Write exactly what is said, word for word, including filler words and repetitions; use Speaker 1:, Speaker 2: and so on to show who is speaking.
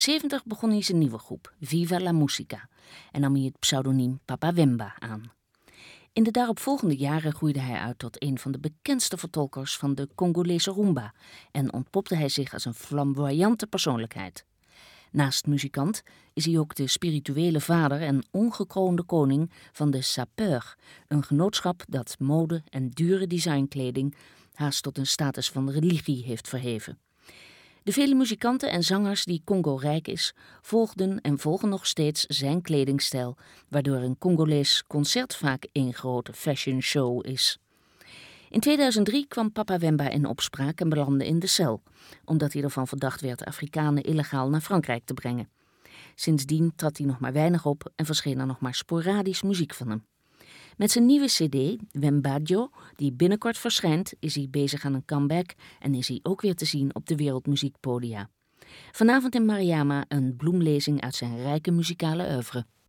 Speaker 1: zeventig begon hij zijn nieuwe groep, Viva la Musica, en nam hij het pseudoniem Papa Wemba aan. In de daaropvolgende jaren groeide hij uit tot een van de bekendste vertolkers van de Congolese rumba en ontpopte hij zich als een flamboyante persoonlijkheid. Naast muzikant is hij ook de spirituele vader en ongekroonde koning van de Sapeur, een genootschap dat mode en dure designkleding haast tot een status van religie heeft verheven. De vele muzikanten en zangers die Congo rijk is, volgden en volgen nog steeds zijn kledingstijl, waardoor een Congolees concert vaak een grote fashion show is. In tweeduizend drie kwam Papa Wemba in opspraak en belandde in de cel, omdat hij ervan verdacht werd Afrikanen illegaal naar Frankrijk te brengen. Sindsdien trad hij nog maar weinig op en verscheen er nog maar sporadisch muziek van hem. Met zijn nieuwe cd, Wembadio, die binnenkort verschijnt, is hij bezig aan een comeback en is hij ook weer te zien op de wereldmuziekpodia. Vanavond in Mariama een bloemlezing uit zijn rijke muzikale oeuvre.